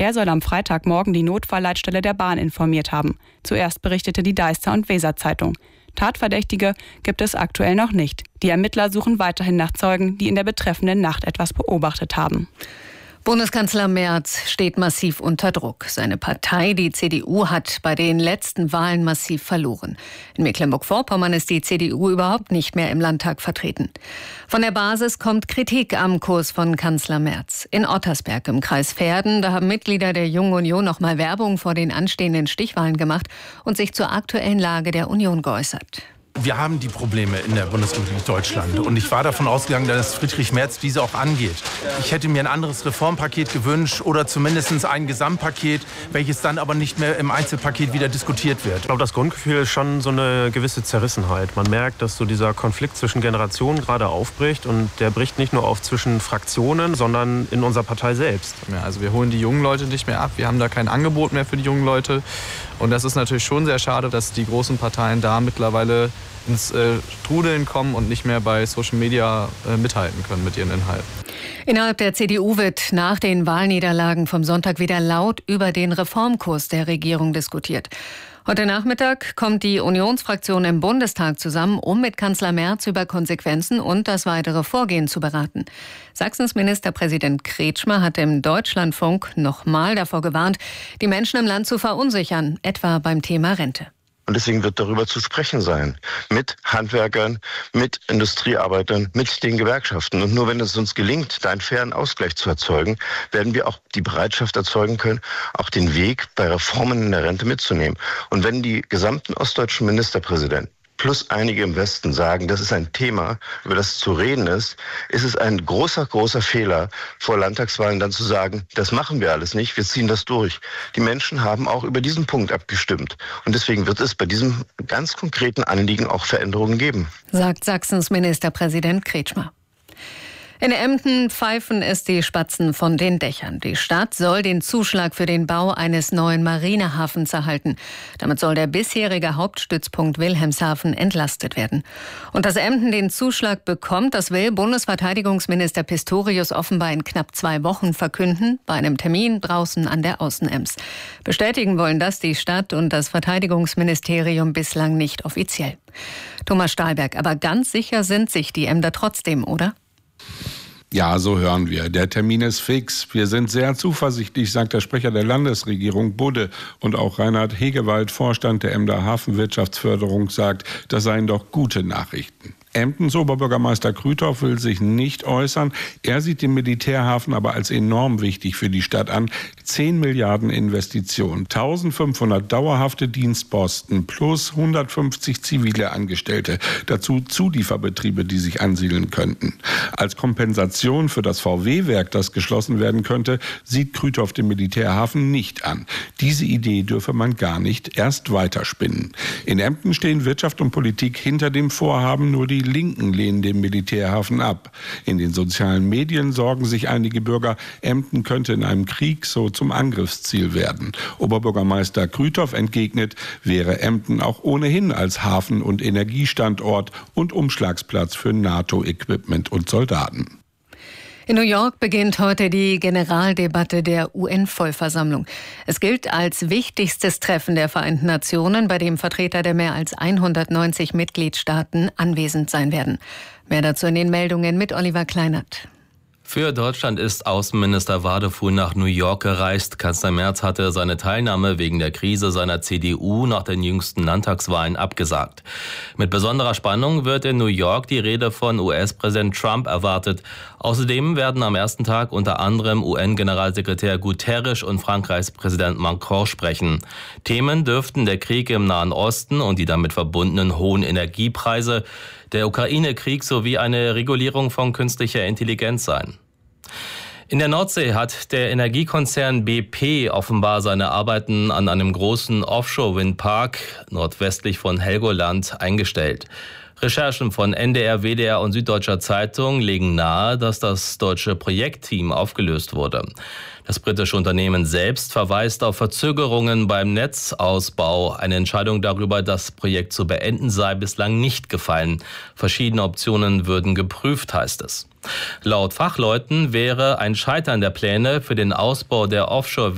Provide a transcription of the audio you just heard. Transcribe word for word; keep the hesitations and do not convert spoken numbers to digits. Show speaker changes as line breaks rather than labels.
Er soll am Freitagmorgen die Notfallleitstelle der Bahn informiert haben. Zuerst berichtete die Deister- und Weser-Zeitung. Tatverdächtige gibt es aktuell noch nicht. Die Ermittler suchen weiterhin nach Zeugen, die in der betreffenden Nacht etwas beobachtet haben.
Bundeskanzler Merz steht massiv unter Druck. Seine Partei, die C D U, hat bei den letzten Wahlen massiv verloren. In Mecklenburg-Vorpommern ist die C D U überhaupt nicht mehr im Landtag vertreten. Von der Basis kommt Kritik am Kurs von Kanzler Merz. In Ottersberg im Kreis Verden, da haben Mitglieder der Jungen Union noch mal Werbung vor den anstehenden Stichwahlen gemacht und sich zur aktuellen Lage der Union geäußert.
Wir haben die Probleme in der Bundesrepublik Deutschland und ich war davon ausgegangen, dass Friedrich Merz diese auch angeht. Ich hätte mir ein anderes Reformpaket gewünscht oder zumindest ein Gesamtpaket, welches dann aber nicht mehr im Einzelpaket wieder diskutiert wird.
Ich glaube, das Grundgefühl ist schon so eine gewisse Zerrissenheit. Man merkt, dass so dieser Konflikt zwischen Generationen gerade aufbricht und der bricht nicht nur auf zwischen Fraktionen, sondern in unserer Partei selbst.
Ja, also wir holen die jungen Leute nicht mehr ab, wir haben da kein Angebot mehr für die jungen Leute. Und das ist natürlich schon sehr schade, dass die großen Parteien da mittlerweile ins äh, Trudeln kommen und nicht mehr bei Social Media äh, mithalten können mit ihren Inhalten.
Innerhalb der C D U wird nach den Wahlniederlagen vom Sonntag wieder laut über den Reformkurs der Regierung diskutiert. Heute Nachmittag kommt die Unionsfraktion im Bundestag zusammen, um mit Kanzler Merz über Konsequenzen und das weitere Vorgehen zu beraten. Sachsens Ministerpräsident Kretschmer hat im Deutschlandfunk nochmal davor gewarnt, die Menschen im Land zu verunsichern, etwa beim Thema Rente.
Und deswegen wird darüber zu sprechen sein. Mit Handwerkern, mit Industriearbeitern, mit den Gewerkschaften. Und nur wenn es uns gelingt, da einen fairen Ausgleich zu erzeugen, werden wir auch die Bereitschaft erzeugen können, auch den Weg bei Reformen in der Rente mitzunehmen. Und wenn die gesamten ostdeutschen Ministerpräsidenten plus einige im Westen sagen, das ist ein Thema, über das zu reden ist, ist es ein großer, großer Fehler, vor Landtagswahlen dann zu sagen, das machen wir alles nicht, wir ziehen das durch. Die Menschen haben auch über diesen Punkt abgestimmt. Und deswegen wird es bei diesem ganz konkreten Anliegen auch Veränderungen geben.
Sagt Sachsens Ministerpräsident Kretschmer. In Emden pfeifen es die Spatzen von den Dächern. Die Stadt soll den Zuschlag für den Bau eines neuen Marinehafens erhalten. Damit soll der bisherige Hauptstützpunkt Wilhelmshaven entlastet werden. Und dass Emden den Zuschlag bekommt, das will Bundesverteidigungsminister Pistorius offenbar in knapp zwei Wochen verkünden, bei einem Termin draußen an der Außenems. Bestätigen wollen das die Stadt und das Verteidigungsministerium bislang nicht offiziell. Thomas Stahlberg, aber ganz sicher sind sich die Emder trotzdem, oder?
Ja, so hören wir. Der Termin ist fix. Wir sind sehr zuversichtlich, sagt der Sprecher der Landesregierung Budde. Und auch Reinhard Hegewald, Vorstand der Emder Hafenwirtschaftsförderung, sagt, das seien doch gute Nachrichten. Emdens Oberbürgermeister Krüthoff will sich nicht äußern. Er sieht den Militärhafen aber als enorm wichtig für die Stadt an. zehn Milliarden Investitionen, eintausendfünfhundert dauerhafte Dienstposten plus hundertfünfzig zivile Angestellte. Dazu Zulieferbetriebe, die sich ansiedeln könnten. Als Kompensation für das V W-Werk, das geschlossen werden könnte, sieht Krüthoff den Militärhafen nicht an. Diese Idee dürfe man gar nicht erst weiterspinnen. In Emden stehen Wirtschaft und Politik hinter dem Vorhaben, nur die Die Linken lehnen den Militärhafen ab. In den sozialen Medien sorgen sich einige Bürger, Emden könnte in einem Krieg so zum Angriffsziel werden. Oberbürgermeister Krüthoff entgegnet, wäre Emden auch ohnehin als Hafen- und Energiestandort und Umschlagsplatz für NATO-Equipment und Soldaten.
In New York beginnt heute die Generaldebatte der U N-Vollversammlung. Es gilt als wichtigstes Treffen der Vereinten Nationen, bei dem Vertreter der mehr als hundertneunzig Mitgliedstaaten anwesend sein werden. Mehr dazu in den Meldungen mit Oliver Kleinert.
Für Deutschland ist Außenminister Wadefuhl nach New York gereist. Kanzler Merz hatte seine Teilnahme wegen der Krise seiner C D U nach den jüngsten Landtagswahlen abgesagt. Mit besonderer Spannung wird in New York die Rede von U S-Präsident Trump erwartet. Außerdem werden am ersten Tag unter anderem U N-Generalsekretär Guterres und Frankreichs Präsident Macron sprechen. Themen dürften der Krieg im Nahen Osten und die damit verbundenen hohen Energiepreise, der Ukraine-Krieg sowie eine Regulierung von künstlicher Intelligenz sein. In der Nordsee hat der Energiekonzern B P offenbar seine Arbeiten an einem großen Offshore-Windpark nordwestlich von Helgoland eingestellt. Recherchen von N D R, W D R und Süddeutscher Zeitung legen nahe, dass das deutsche Projektteam aufgelöst wurde. Das britische Unternehmen selbst verweist auf Verzögerungen beim Netzausbau. Eine Entscheidung darüber, das Projekt zu beenden, sei bislang nicht gefallen. Verschiedene Optionen würden geprüft, heißt es. Laut Fachleuten wäre ein Scheitern der Pläne für den Ausbau der Offshore